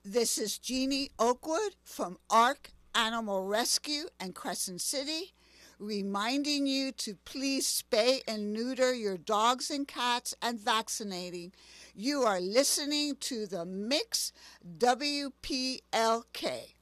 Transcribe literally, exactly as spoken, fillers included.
This is Jeannie Oakwood from ARC Animal Rescue and Crescent City, reminding you to please spay and neuter your dogs and cats and vaccinating. You are listening to the Mix W P L K.